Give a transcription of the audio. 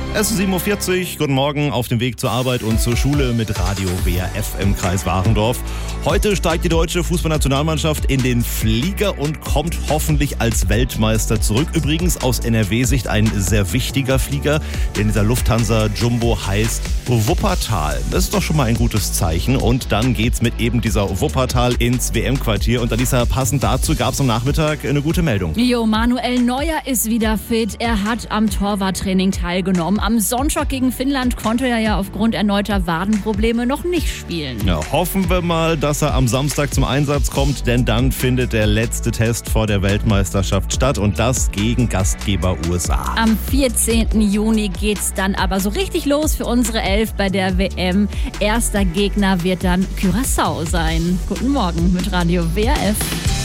Es ist 7.40 Uhr, guten Morgen auf dem Weg zur Arbeit und zur Schule mit Radio WRF im Kreis Warendorf. Heute steigt die deutsche Fußballnationalmannschaft in den Flieger und kommt hoffentlich als Weltmeister zurück. Übrigens aus NRW-Sicht ein sehr wichtiger Flieger, denn dieser Lufthansa Jumbo heißt Wuppertal. Das ist doch schon mal ein gutes Zeichen. Und dann geht's mit eben dieser Wuppertal ins WM-Quartier. Und Alisa, passend dazu gab es am Nachmittag eine gute Meldung. Manuel Neuer ist wieder fit. Er hat am Torwarttraining teilgenommen. Am Sonntag gegen Finnland konnte er ja aufgrund erneuter Wadenprobleme noch nicht spielen. Ja, hoffen wir mal, dass er am Samstag zum Einsatz kommt, denn dann findet der letzte Test vor der Weltmeisterschaft statt und das gegen Gastgeber USA. Am 14. Juni geht's dann aber so richtig los für unsere Elf bei der WM. Erster Gegner wird dann Curaçao sein. Guten Morgen mit Radio WRF.